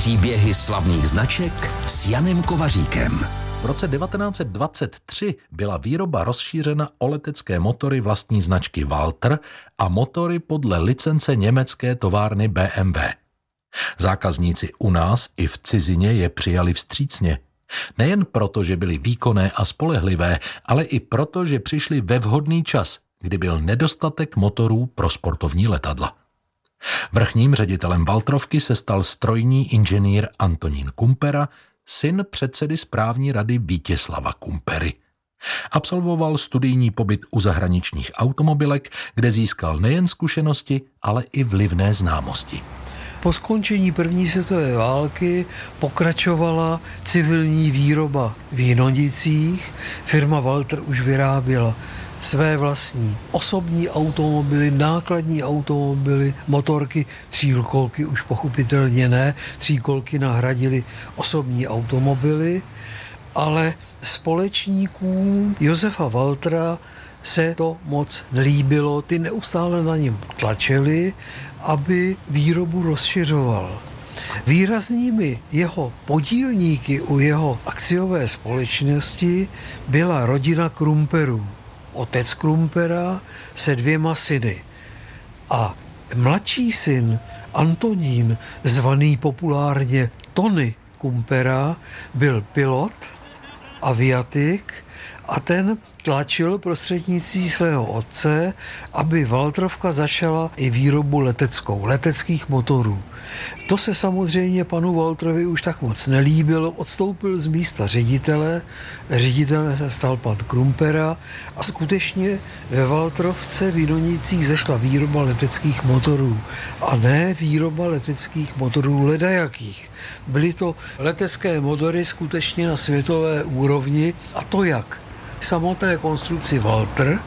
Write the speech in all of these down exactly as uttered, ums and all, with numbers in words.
Příběhy slavných značek s Janem Kovaříkem. V roce devatenáct set dvacet tři byla výroba rozšířena o letecké motory vlastní značky Walter a motory podle licence německé továrny B M W. Zákazníci u nás i v cizině je přijali vstřícně. Nejen proto, že byly výkonné a spolehlivé, ale i proto, že přišli ve vhodný čas, kdy byl nedostatek motorů pro sportovní letadla. Vrchním ředitelem Waltrovky se stal strojní inženýr Antonín Kumpera, syn předsedy správní rady Vítězslava Kumpery. Absolvoval studijní pobyt u zahraničních automobilek, kde získal nejen zkušenosti, ale i vlivné známosti. Po skončení první světové války pokračovala civilní výroba v Jinonicích. Firma Walter už vyráběla své vlastní osobní automobily, nákladní automobily, motorky, tříkolky už pochopitelně ne, tříkolky nahradily osobní automobily, ale společníkům Josefa Waltera se to moc nelíbilo, ty neustále na něm tlačili, aby výrobu rozšiřoval. Výraznými jeho podílníky u jeho akciové společnosti byla rodina Krumperů. Otec Krumpera se dvěma syny. A mladší syn Antonín, zvaný populárně Tony Kumpera, byl pilot, aviatik a ten tlačil prostřednictvím svého otce, aby Waltrovka začala i výrobu leteckou, leteckých motorů. To se samozřejmě panu Walterovi už tak moc nelíbilo, odstoupil z místa ředitele, ředitele se stal pan Krumpera a skutečně ve Waltrovce v Jinonicích zašla výroba leteckých motorů a ne výroba leteckých motorů ledajakých. Byly to letecké motory skutečně na světové úrovni a to jak samotné konstrukci Walter,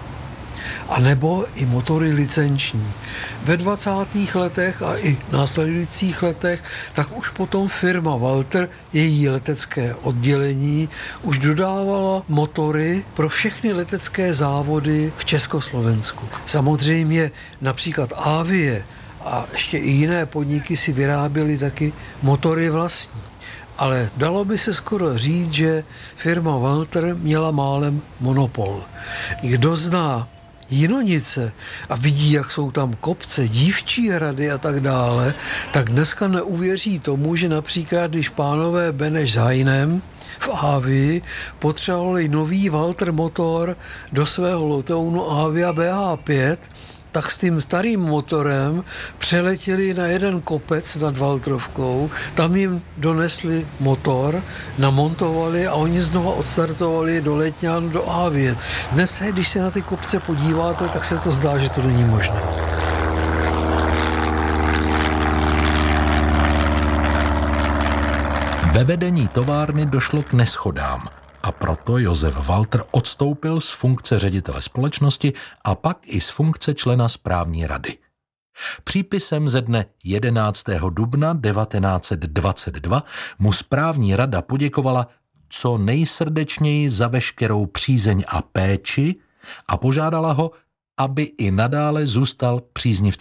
a nebo i motory licenční. Ve dvacátých letech a i následujících letech tak už potom firma Walter, její letecké oddělení, už dodávala motory pro všechny letecké závody v Československu. Samozřejmě například Avie a ještě i jiné podniky si vyráběly taky motory vlastní. Ale dalo by se skoro říct, že firma Walter měla málem monopol. Kdo zná Jinonice a vidí, jak jsou tam kopce, dívčí hrady a tak dále, tak dneska neuvěří tomu, že například, když pánové Beneš s Heinem v Avii potřebovali nový Walter motor do svého letounu Avia B H pět, tak s tím starým motorem přeletěli na jeden kopec nad Waltrovkou, tam jim donesli motor, namontovali a oni znova odstartovali do Letňan, do Avie. Dnes, když se na ty kopce podíváte, tak se to zdá, že to není možné. Ve vedení továrny došlo k neshodám a proto Josef Walter odstoupil z funkce ředitele společnosti a pak i z funkce člena správní rady. Přípisem ze dne jedenáctého dubna devatenáct set dvacet dva mu správní rada poděkovala co nejsrdečněji za veškerou přízeň a péči a požádala ho, aby i nadále zůstal příznivcem